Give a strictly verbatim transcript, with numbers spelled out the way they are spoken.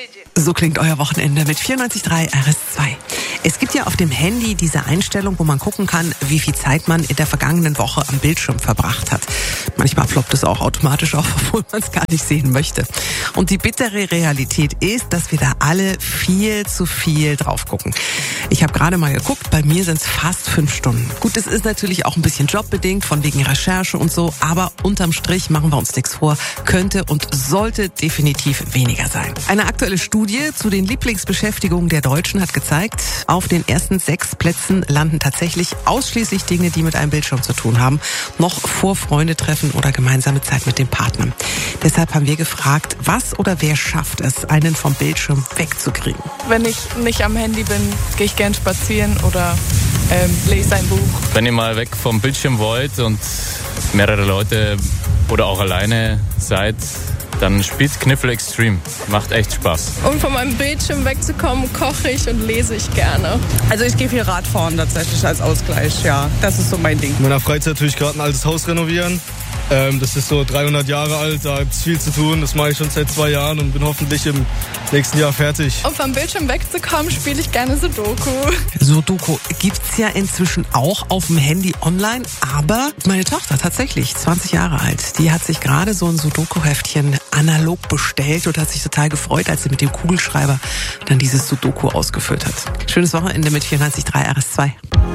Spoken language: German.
So klingt euer Wochenende mit vierundneunzig Komma drei R S zwei. Es gibt ja auf dem Handy diese Einstellung, wo man gucken kann, wie viel Zeit man in der vergangenen Woche am Bildschirm verbracht hat. Manchmal ploppt es auch automatisch auf, obwohl man es gar nicht sehen möchte. Und die bittere Realität ist, dass wir da alle viel zu viel drauf gucken. Ich habe gerade mal geguckt, bei mir sind es fast fünf Stunden. Gut, das ist natürlich auch ein bisschen jobbedingt, von wegen Recherche und so, aber unterm Strich, machen wir uns nichts vor, könnte und sollte definitiv weniger sein. Eine aktuelle Studie zu den Lieblingsbeschäftigungen der Deutschen hat gezeigt, auf den ersten sechs Plätzen landen tatsächlich ausschließlich Dinge, die mit einem Bildschirm zu tun haben, noch vor Freunde treffen oder gemeinsame Zeit mit dem Partner. Deshalb haben wir gefragt, was oder wer schafft es, einen vom Bildschirm wegzukriegen? Wenn ich nicht am Handy bin, gehe ich gern spazieren oder ähm, lese ein Buch. Wenn ihr mal weg vom Bildschirm wollt und mehrere Leute oder auch alleine seid, dann spielt Kniffel Extreme. Macht echt Spaß. Um von meinem Bildschirm wegzukommen, koche ich und lese ich gerne. Also ich gehe viel Radfahren tatsächlich als Ausgleich, ja. Das ist so mein Ding. In meiner Freizeit tue ich gerade ein altes Haus renovieren. Ähm, das ist so dreihundert Jahre alt, da gibt es viel zu tun. Das mache ich schon seit zwei Jahren und bin hoffentlich im nächsten Jahr fertig. Um vom Bildschirm wegzukommen, spiele ich gerne Sudoku. Sudoku gibt's ja inzwischen auch auf dem Handy online, aber meine Tochter tatsächlich, zwanzig Jahre alt, die hat sich gerade so ein Sudoku-Heftchen analog bestellt und hat sich total gefreut, als sie mit dem Kugelschreiber dann dieses Sudoku ausgefüllt hat. Schönes Wochenende mit vierundneunzig Komma drei R S zwei.